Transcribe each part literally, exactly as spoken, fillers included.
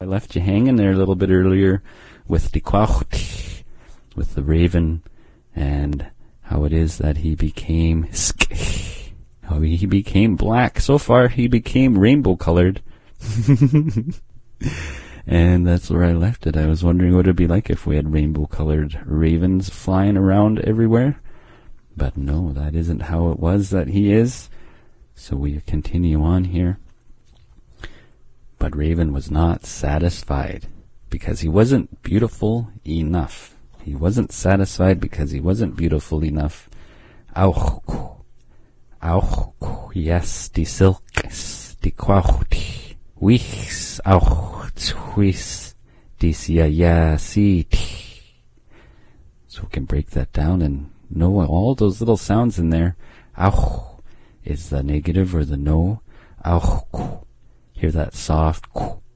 I left you hanging there a little bit earlier with the quacht, with the raven, and how it is that he became how he became black. So far, he became rainbow colored. And that's where I left it. I was wondering what it'd be like if we had rainbow colored ravens flying around everywhere. But no, that isn't how it was that he is. So we continue on here. But Raven was not satisfied because he wasn't beautiful enough. He wasn't satisfied because he wasn't beautiful enough. Auch, auch, yes, die Silks, die Quaucht, wichs, auch, zwis, dies ja, ja, sieht. So we can break that down and know all those little sounds in there. Auch is the negative or the no. Auch, hear that soft.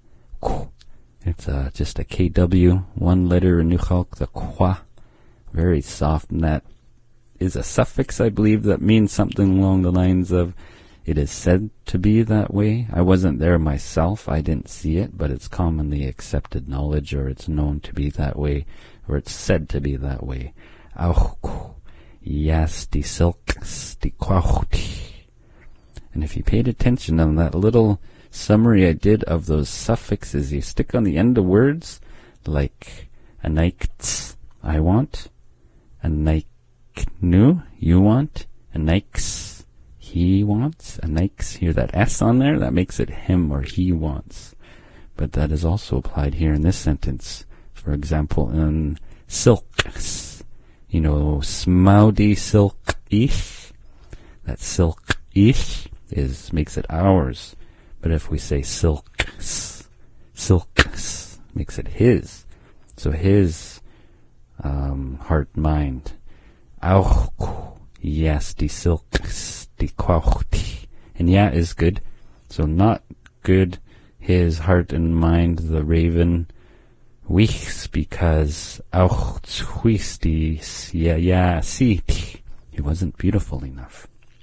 It's uh, just a K W, one letter in Nuchalk, the kwa, very soft, and that is a suffix, I believe, that means something along the lines of, it is said to be that way. I wasn't there myself, I didn't see it, but it's commonly accepted knowledge, or it's known to be that way, or it's said to be that way. Auch, yes, die silks, die quaucht. And if you paid attention on that little summary I did of those suffixes you stick on the end of words, like a nikts, I want, a niknu, you want, a nikes, he wants, a nikes, hear that S on there, that makes it him or he wants. But that is also applied here in this sentence. For example, in silks, you know, smaudi silk ish, that silk ish is, makes it ours. But if we say silks, silks makes it his. So his um, heart, mind. Auch, yes, die silks, die quaucht. And yeah is good. So not good, his heart and mind, the raven. Wichs, because auch zwis dies, ja, ja, sieht. He wasn't beautiful enough.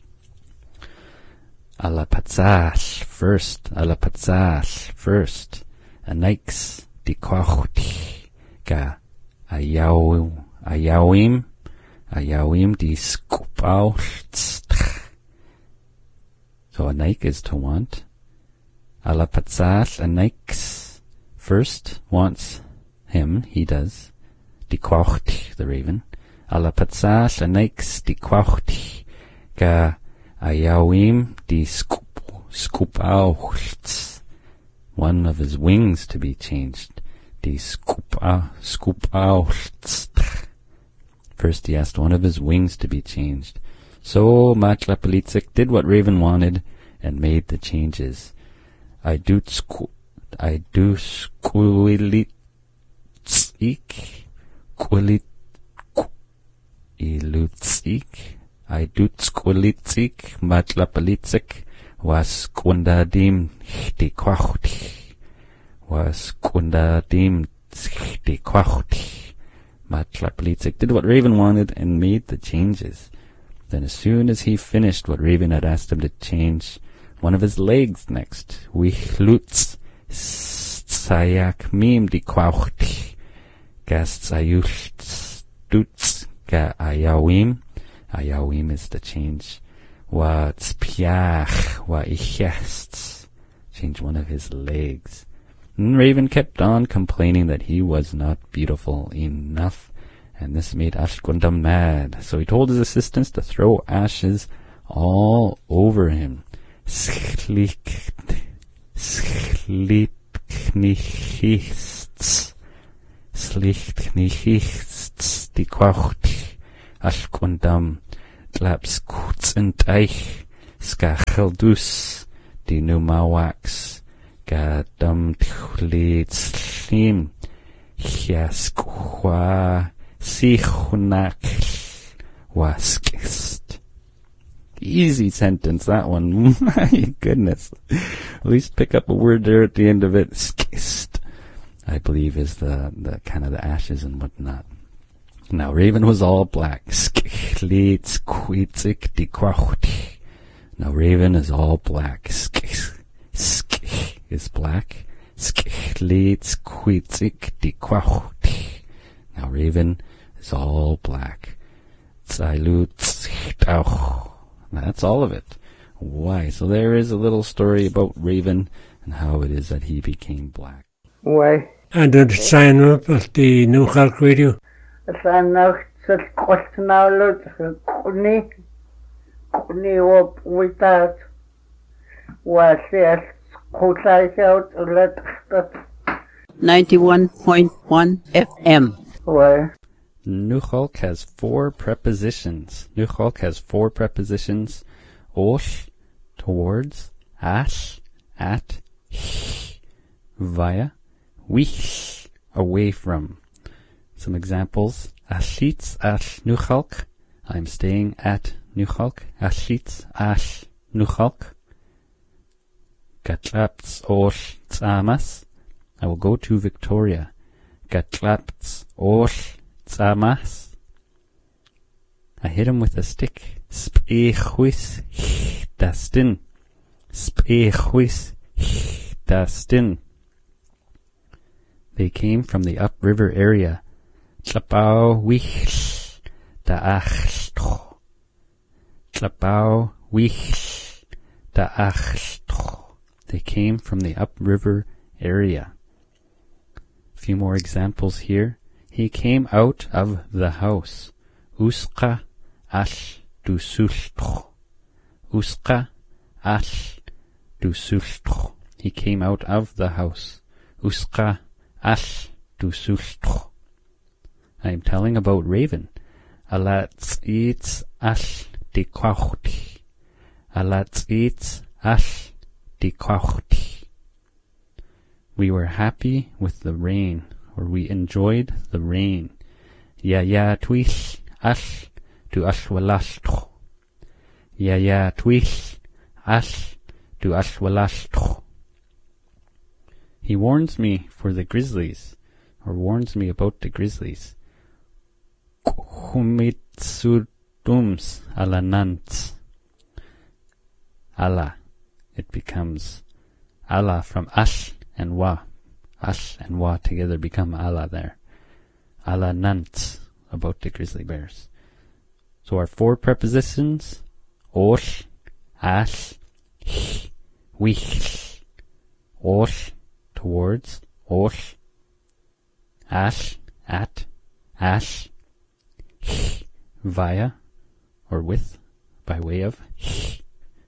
A la patzach, first, a la patzach, first, a nikes, die quaucht, ga, a yau, a yauim, a yauim, die skupaucht. So a nike is to want. A la patzach, a nikes, first, wants him, he does, die quaucht, the raven. A la patzach, a nikes, die quaucht, ga, Ayawim di scoop, scoop out. One of his wings to be changed. Di scoop out, scoop out. First he asked one of his wings to be changed. So Matlapalitzik did what Raven wanted and made the changes. I do sco, I do squilitzik, quilit, ilutzik. I do squilitzik, matlapalitzik, was kundadim die quaucht, was kundadim die quaucht. Matlapalitzik did what Raven wanted and made the changes. Then as soon as he finished what Raven had asked him to change, one of his legs next, wichlutz, sayak mim die quaucht, gast sayucht stutz ga ayawim. Ayawim is the change. Wa tzpiach, wa ichest. Change one of his legs. And Raven kept on complaining that he was not beautiful enough, and this made Ashkundam mad. So he told his assistants to throw ashes all over him. Schlicht, schlichtnichts, schlichtnichts, die quaucht. Ashkundam, tlaps kutzenteich, skacheldus, die numawax, gadam tchlitslim, chiaskwa, sichunak, waskist. Easy sentence, that one. My goodness. At least pick up a word there at the end of it. Skist, I believe, is the, the kind of the ashes and whatnot. Now Raven was all black. Now Raven is all black. Sk is black. Skleets kwitzik di kwauch. Now Raven is all black. That's all of it. Why? So there is a little story about Raven and how it is that he became black. Why? And did it sign up at the New Khalk Radio? I signed up to the question now, look, Kuni, Kuni up with that. Was yes, Kutai out, let ninety-one point one F M. Why? New Khalk has four prepositions. New Khalk has four prepositions. Osh, towards, ash, at, sh, via, wish, away from. Some examples. Ashitz, ash, New Khalk. I'm staying at New Khalk. Ashitz, ash, New Khalk. Gatlapts, osh, tsamas. I will go to Victoria. Gatlapts, osh, tsamas. I hit him with a stick. Spechwis dastin. Spechwis dastin. They came from the upriver area. Tlapau wich daachstro. Tlapau wich daachstro. They came from the upriver area. A few more examples here. He came out of the house. Usqa ash du sultro. Usqa ash du sultro. He came out of the house. Usqa ash du sultro. I am telling about Raven. Alats eats ash di kwauchti. Alats eats ash di kwauchti. We were happy with the rain, or we enjoyed the rain. Ya ya twish ash du ashwalastro. Ya ya twish ash du ashwalastro. He warns me for the grizzlies, or warns me about the grizzlies. Humitsudums alanants. Allah. It becomes Allah from ash and wa. Ash and wa together become Allah there. Alanants, about the grizzly bears. So our four prepositions, osh, ash, sh, wish. Osh, towards, osh, ash, at, ash, sh, via, or with, by way of, sh,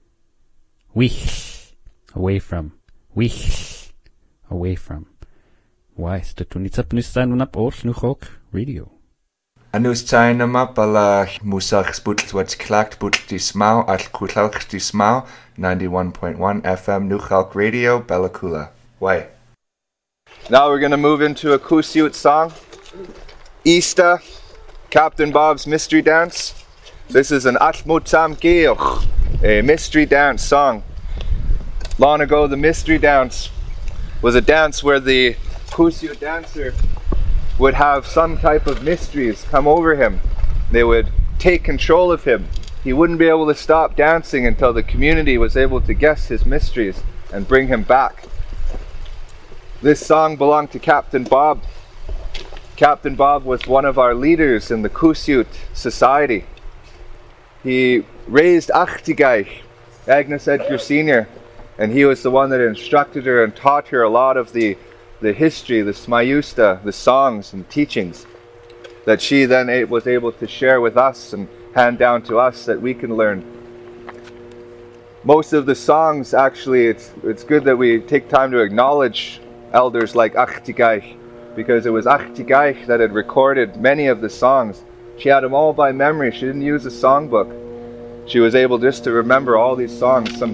wish, away from, wish, away from. Why? Statunitsa Pnustanunap Osh New Khalk Radio. Anus Chainama Pala Musach Sputl what's clacked Butl Dismau Al Kutalk Dismau ninety-one point one F M New Khalk Radio Bellacula. Why? Now we're gonna move into a Kusiut song. Easter, Captain Bob's Mystery Dance. This is an Atmutam Geoch, a mystery dance song. Long ago, the mystery dance was a dance where the Kusiut dancer would have some type of mysteries come over him. They would take control of him. He wouldn't be able to stop dancing until the community was able to guess his mysteries and bring him back. This song belonged to Captain Bob. Captain Bob was one of our leaders in the Kusiut society. He raised Achtigaich, Agnes Edgar Senior, and he was the one that instructed her and taught her a lot of the the history, the smayusta, the songs and teachings that she then was able to share with us and hand down to us that we can learn. Most of the songs, actually, it's it's good that we take time to acknowledge elders like Achtigaich, because it was Achtigaich that had recorded many of the songs. She had them all by memory. She didn't use a songbook. She was able just to remember all these songs, some